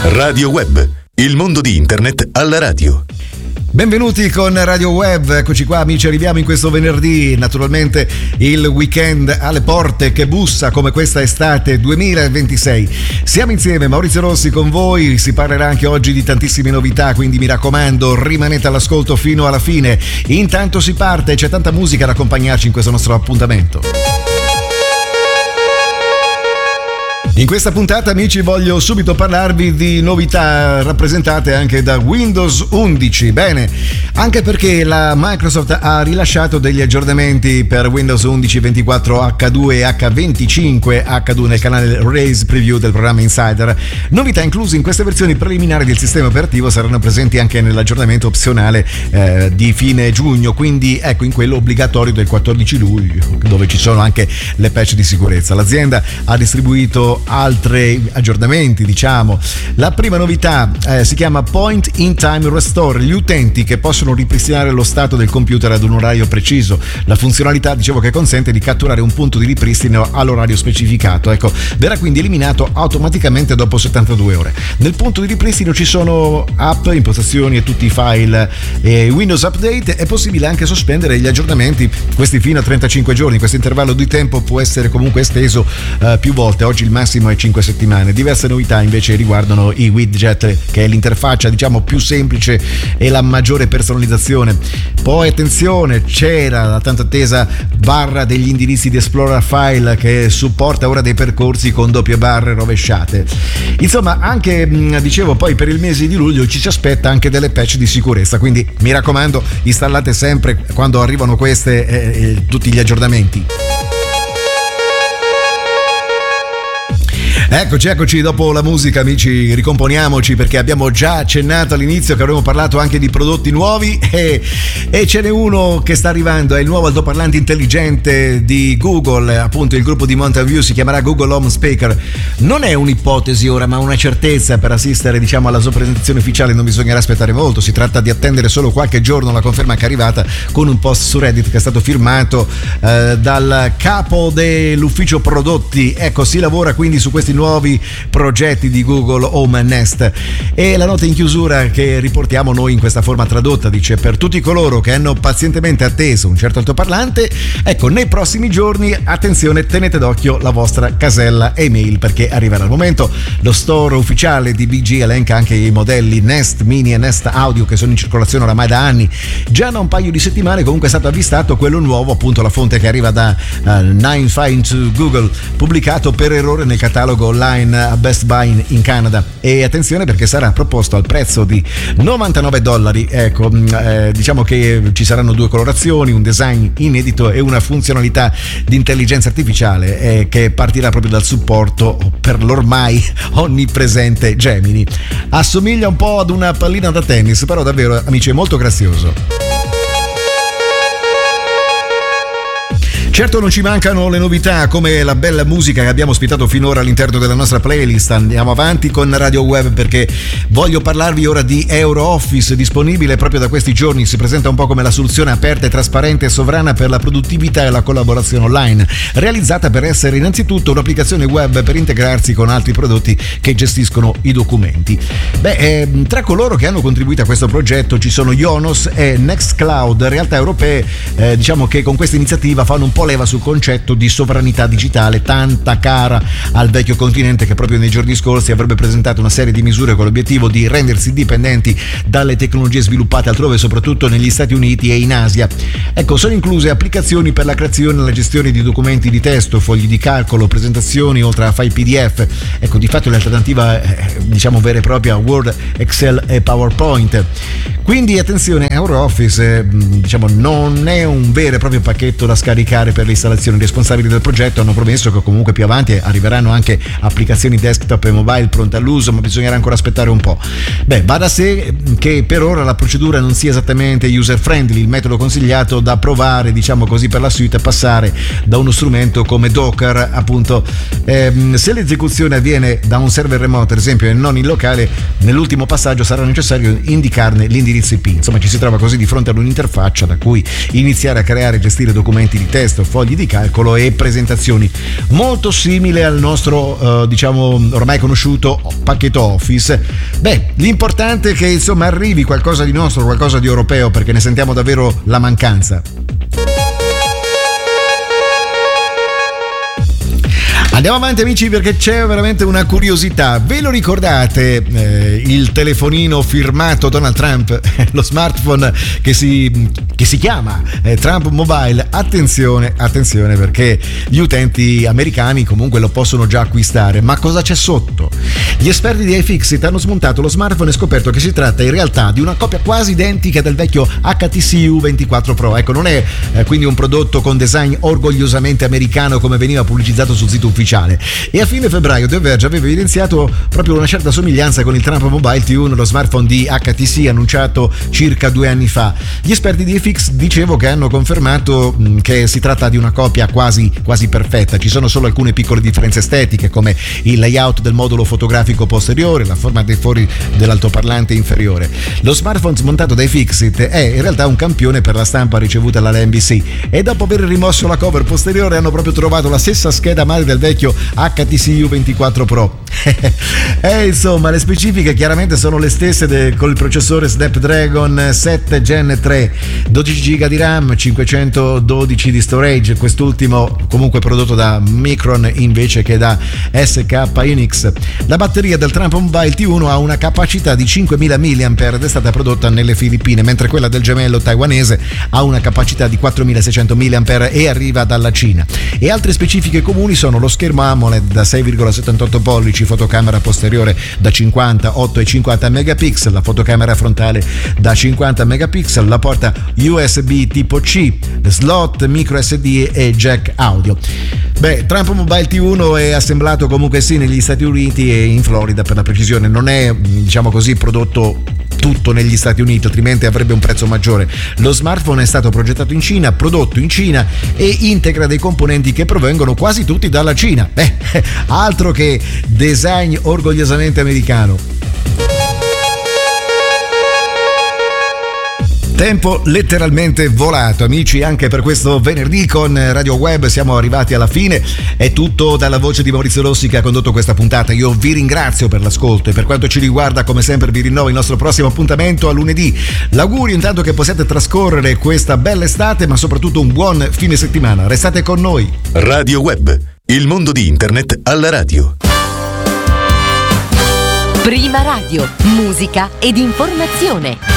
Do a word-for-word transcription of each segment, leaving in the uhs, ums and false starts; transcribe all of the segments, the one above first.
Radio Web, il mondo di internet alla radio. Benvenuti con Radio Web, eccoci qua amici, arriviamo in questo venerdì, naturalmente il weekend alle porte che bussa come questa estate duemilaventisei. Siamo insieme, Maurizio Rossi con voi, si parlerà anche oggi di tantissime novità, quindi mi raccomando rimanete all'ascolto fino alla fine. Intanto si parte, c'è tanta musica ad accompagnarci in questo nostro appuntamento. In questa puntata, amici, voglio subito parlarvi di novità rappresentate anche da Windows undici. Bene, anche perché la Microsoft ha rilasciato degli aggiornamenti per Windows undici ventiquattro acca due e acca venticinque acca due nel canale Release Preview del programma Insider. Novità incluse in queste versioni preliminari del sistema operativo saranno presenti anche nell'aggiornamento opzionale eh, di fine giugno, quindi ecco in quello obbligatorio del quattordici luglio, dove ci sono anche le patch di sicurezza. L'azienda ha distribuito altri aggiornamenti, diciamo. La prima novità eh, si chiama Point in Time Restore, gli utenti che possono ripristinare lo stato del computer ad un orario preciso. La funzionalità, dicevo, che consente di catturare un punto di ripristino all'orario specificato, ecco, verrà quindi eliminato automaticamente dopo settantadue ore. Nel punto di ripristino ci sono app, impostazioni e tutti i file e Windows Update. È possibile anche sospendere gli aggiornamenti, questi fino a trentacinque giorni. Questo intervallo di tempo può essere comunque esteso eh, più volte, oggi il massimo è cinque settimane. Diverse novità invece riguardano i widget, che è l'interfaccia diciamo più semplice e la maggiore personalizzazione. Poi attenzione, c'era la tanto attesa barra degli indirizzi di Explorer File che supporta ora dei percorsi con doppie barre rovesciate. Insomma, anche dicevo poi per il mese di luglio ci si aspetta anche delle patch di sicurezza, quindi mi raccomando installate sempre quando arrivano queste eh, tutti gli aggiornamenti. Eccoci, eccoci, dopo la musica amici ricomponiamoci, perché abbiamo già accennato all'inizio che avremo parlato anche di prodotti nuovi e, e ce n'è uno che sta arrivando, è il nuovo altoparlante intelligente di Google, appunto il gruppo di Mountain View si chiamerà Google Home Speaker. Non è un'ipotesi ora ma una certezza. Per assistere diciamo alla sua presentazione ufficiale non bisognerà aspettare molto, si tratta di attendere solo qualche giorno la conferma che è arrivata con un post su Reddit che è stato firmato eh, dal capo dell'ufficio prodotti. Ecco, si lavora quindi su questi nuovi progetti di Google Home Nest, e la nota in chiusura che riportiamo noi in questa forma tradotta dice: per tutti coloro che hanno pazientemente atteso un certo altoparlante, ecco, nei prossimi giorni attenzione, tenete d'occhio la vostra casella email, perché arriverà il momento. Lo store ufficiale di B G elenca anche i modelli Nest Mini e Nest Audio che sono in circolazione oramai da anni. Già da un paio di settimane comunque è stato avvistato quello nuovo, appunto la fonte che arriva da uh, nine five Google, pubblicato per errore nel catalogo online a Best Buy in Canada. E attenzione perché sarà proposto al prezzo di novantanove dollari. Ecco, eh, diciamo che ci saranno due colorazioni, un design inedito e una funzionalità di intelligenza artificiale eh, che partirà proprio dal supporto per l'ormai onnipresente Gemini. Assomiglia un po' ad una pallina da tennis, però davvero amici è molto grazioso. Certo non ci mancano le novità come la bella musica che abbiamo ospitato finora all'interno della nostra playlist. Andiamo avanti con Radio Web perché voglio parlarvi ora di EuroOffice, disponibile proprio da questi giorni. Si presenta un po' come la soluzione aperta e trasparente e sovrana per la produttività e la collaborazione online, realizzata per essere innanzitutto un'applicazione web per integrarsi con altri prodotti che gestiscono i documenti. Beh, eh, tra coloro che hanno contribuito a questo progetto ci sono Ionos e Nextcloud, realtà europee eh, diciamo che con questa iniziativa fanno un po' leva sul concetto di sovranità digitale tanta cara al vecchio continente, che proprio nei giorni scorsi avrebbe presentato una serie di misure con l'obiettivo di rendersi dipendenti dalle tecnologie sviluppate altrove, soprattutto negli Stati Uniti e in Asia. Ecco, sono incluse applicazioni per la creazione e la gestione di documenti di testo, fogli di calcolo, presentazioni, oltre a file P D F. Ecco, di fatto l'alternativa è, diciamo, vera e propria a Word, Excel e PowerPoint. Quindi attenzione, EuroOffice diciamo non è un vero e proprio pacchetto da scaricare per l'installazione. I responsabili del progetto hanno promesso che comunque più avanti arriveranno anche applicazioni desktop e mobile pronte all'uso, ma bisognerà ancora aspettare un po'. Beh, va da sé che per ora la procedura non sia esattamente user friendly. Il metodo consigliato da provare, diciamo così, per la suite è passare da uno strumento come Docker, appunto. Ehm, se l'esecuzione avviene da un server remoto, ad esempio, e non in locale, nell'ultimo passaggio sarà necessario indicarne l'indirizzo T C P. Insomma, ci si trova così di fronte ad un'interfaccia da cui iniziare a creare e gestire documenti di testo, fogli di calcolo e presentazioni, molto simile al nostro eh, diciamo ormai conosciuto pacchetto Office. Beh, l'importante è che insomma arrivi qualcosa di nostro, qualcosa di europeo, perché ne sentiamo davvero la mancanza. Andiamo avanti amici, perché c'è veramente una curiosità. Ve lo ricordate eh, il telefonino firmato Donald Trump, lo smartphone che si, che si chiama eh, Trump Mobile? Attenzione, attenzione, perché gli utenti americani comunque lo possono già acquistare. Ma cosa c'è sotto? Gli esperti di iFixit hanno smontato lo smartphone e scoperto che si tratta in realtà di una copia quasi identica del vecchio H T C U ventiquattro Pro. Ecco, non è eh, quindi un prodotto con design orgogliosamente americano come veniva pubblicizzato sul sito ufficiale. E a fine febbraio The Verge aveva evidenziato proprio una certa somiglianza con il Trump Mobile T uno, lo smartphone di H T C annunciato circa due anni fa. Gli esperti di iFix, dicevo, che hanno confermato mh, che si tratta di una copia quasi, quasi perfetta. Ci sono solo alcune piccole differenze estetiche, come il layout del modulo fotografico posteriore, la forma dei fori dell'altoparlante inferiore. Lo smartphone smontato da iFixit è in realtà un campione per la stampa ricevuta dall'N B C, e dopo aver rimosso la cover posteriore hanno proprio trovato la stessa scheda madre del vecchio H T C U ventiquattro Pro. E insomma, le specifiche chiaramente sono le stesse de, con il processore Snapdragon sette Gen tre, dodici giga di RAM, cinquecentododici di storage, quest'ultimo comunque prodotto da Micron invece che da S K Hynix. La batteria del Trump Mobile T uno ha una capacità di cinquemila milliampere ed è stata prodotta nelle Filippine, mentre quella del gemello taiwanese ha una capacità di quattromilaseicento milliampere e arriva dalla Cina. E altre specifiche comuni sono lo schermo AMOLED da sei virgola settantotto pollici, fotocamera posteriore da cinquanta, otto e cinquanta megapixel, la fotocamera frontale da cinquanta megapixel, la porta U S B tipo C, slot micro S D e jack audio. Beh, Trump Mobile T uno è assemblato comunque sì negli Stati Uniti e in Florida per la precisione, non è diciamo così prodotto tutto negli Stati Uniti, altrimenti avrebbe un prezzo maggiore. Lo smartphone è stato progettato in Cina, prodotto in Cina e integra dei componenti che provengono quasi tutti dalla Cina. Beh, altro che design orgogliosamente americano. Tempo letteralmente volato, amici, anche per questo venerdì con Radio Web siamo arrivati alla fine. È tutto dalla voce di Maurizio Rossi che ha condotto questa puntata. Io vi ringrazio per l'ascolto e per quanto ci riguarda, come sempre, vi rinnovo il nostro prossimo appuntamento a lunedì. L'augurio intanto che possiate trascorrere questa bella estate, ma soprattutto un buon fine settimana. Restate con noi. Radio Web, il mondo di internet alla radio. Prima Radio, musica ed informazione.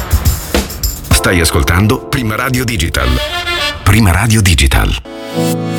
Stai ascoltando Prima Radio Digital. Prima Radio Digital.